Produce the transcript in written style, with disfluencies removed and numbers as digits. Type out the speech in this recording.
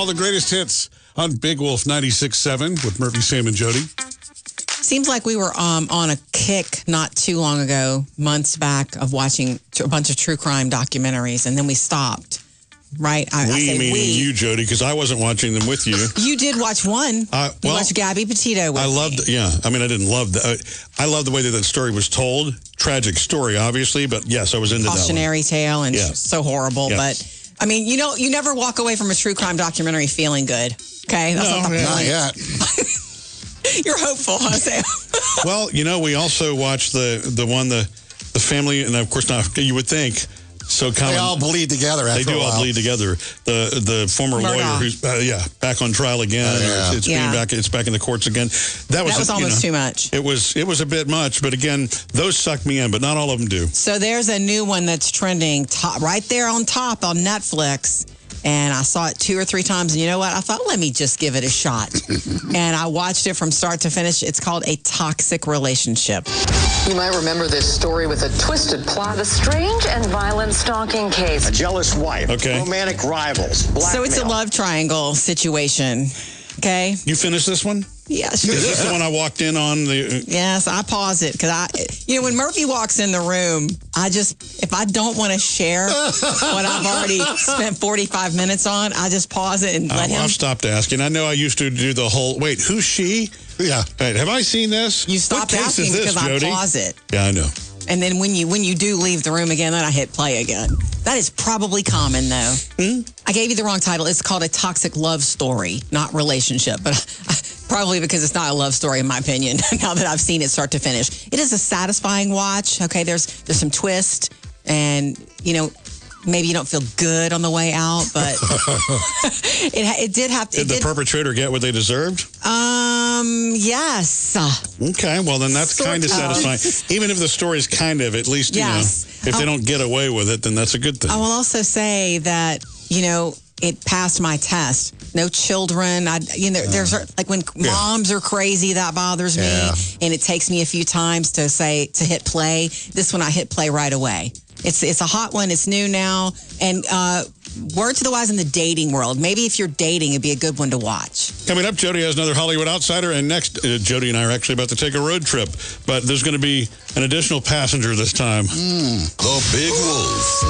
the greatest hits on Big Wolf 96.7 with Murphy, Sam, and Jody. Seems like we were on a kick not too long ago, months back, of watching a bunch of true crime documentaries, and then we stopped. Right? Meaning you, Jody, because I wasn't watching them with you. You did watch one. You watched Gabby Petito with I loved, me. yeah. I mean, I didn't love I love the way that story was told. Tragic story, obviously, but yes, I was into that one. Cautionary tale and so horrible. Yes. But, I mean, you never walk away from a true crime documentary feeling good. Okay? That's not the point. Not yet. You're hopeful, huh, Sam? Well, we also watched the one, the family, and of course, not you would think. So they all bleed together after They do a while. all bleed together. The former lawyer who's back on trial again. It's back in the courts again. That was almost too much. It was a bit much, but again, those sucked me in, but not all of them do. So there's a new one that's trending right there on top on Netflix. And I saw it 2 or 3 times. And you know what? I thought, let me just give it a shot. And I watched it from start to finish. It's called A Toxic Relationship. You might remember this story with a twisted plot. The strange and violent stalking case. A jealous wife. Okay. Romantic rivals. Blackmail. So it's a love triangle situation. Okay? You finished this one? Yes. Is this the one I walked in on? Yes, I pause it because when Murphy walks in the room, if I don't want to share what I've already spent 45 minutes on, I just pause it and let him. I've stopped asking. I know I used to do the whole, wait, who's she? Yeah. Wait, have I seen this? You stopped asking because I pause it. Yeah, I know. And then when you do leave the room again, then I hit play again. That is probably common, though. I gave you the wrong title. It's called A Toxic Love Story, not Relationship. But probably because it's not a love story, in my opinion, now that I've seen it start to finish. It is a satisfying watch. Okay, there's some twist. And, maybe you don't feel good on the way out, but it did have to. Did the perpetrator get what they deserved? Yes. Okay, well, then that's kind of satisfying. Even if the story's kind of, at least, if they don't get away with it, then that's a good thing. I will also say that, it passed my test. No children. There's like when moms are crazy, that bothers me. And it takes me a few times to hit play. This one I hit play right away. It's a hot one. It's new now. And word to the wise in the dating world. Maybe if you're dating, it'd be a good one to watch. Coming up, Jody has another Hollywood Outsider. And next, Jody and I are actually about to take a road trip. But there's going to be an additional passenger this time. The Big Wolf.